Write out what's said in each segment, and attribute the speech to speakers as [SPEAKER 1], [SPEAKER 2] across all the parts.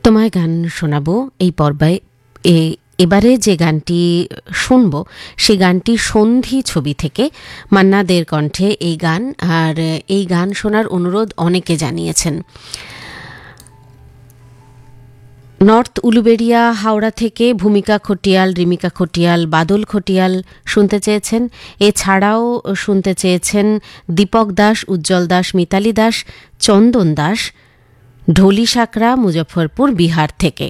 [SPEAKER 1] তোমায় গান শোনাবো এই পর্বে। এবারে যে গানটি শুনব সেই গানটি সন্ধি ছবি থেকে, মান্না দের কণ্ঠে এই গান। আর এই গান শোনার অনুরোধ অনেকে জানিয়েছেন। নর্থ উলুবেড়িয়া হাওড়া থেকে ভূমিকা খটিয়াল, রিমিকা খটিয়াল, বাদল খটিয়াল শুনতে চেয়েছেন। এছাড়াও শুনতে চেয়েছেন দীপক দাস, উজ্জ্বল দাস, মিতালি দাস, চন্দন দাস, ঢোলি সাঁকড়া, মুজফ্ফরপুর, বিহার থেকে।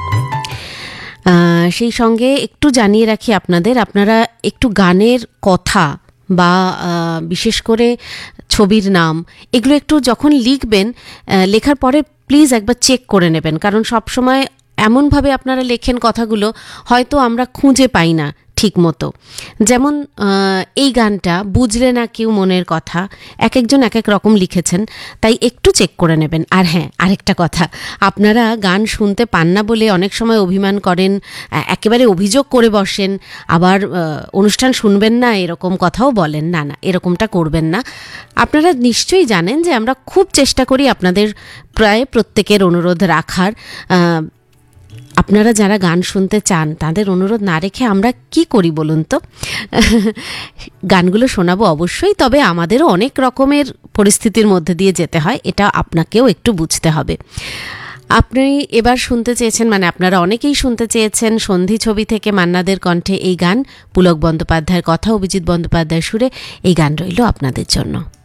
[SPEAKER 1] সেই সঙ্গে একটু জানিয়ে রাখি আপনারা একটু গানের কথা বা বিশেষ করে ছবির নাম এগুলো একটু যখন লিখবেন, লেখার পরে প্লিজ একবার চেক করে নেবেন, কারণ সবসময় এমনভাবে আপনারা লেখেন কথাগুলো হয়তো আমরা খুঁজে পাই না ঠিক মতো। যেমন এই গানটা বুঝলে না কেউ মনের কথা, এক একজন এক এক রকম লিখেছেন, তাই একটু চেক করে নেবেন। আর হ্যাঁ, আরেকটা কথা, আপনারা গান শুনতে পান না বলে অনেক সময় অভিমান করেন, একেবারে অভিযোগ করে বসেন, আবার অনুষ্ঠান শুনবেন না এরকম কথাও বলেন। না, এরকমটা করবেন না। আপনারা নিশ্চয়ই জানেন যে আমরা খুব চেষ্টা করি আপনাদের প্রায় প্রত্যেকের অনুরোধ রাখার। আপনারা যারা গান শুনতে চান তাদের অনুরোধ না রেখে আমরা কি করি বলুন তো? গানগুলো শোনাবো অবশ্যই, তবে আমাদেরও অনেক রকমের পরিস্থিতির মধ্যে দিয়ে যেতে হয়, এটা আপনাকেও একটু বুঝতে হবে। আপনি এবার শুনতে চেয়েছেন, মানে আপনারা অনেকেই শুনতে চেয়েছেন সন্ধি ছবি থেকে মান্নাদের কণ্ঠে এই গান। পুলক বন্দ্যোপাধ্যায়ের কথা, অভিজিৎ বন্দ্যোপাধ্যায়ের সুরে এই গান রইল আপনাদের জন্য।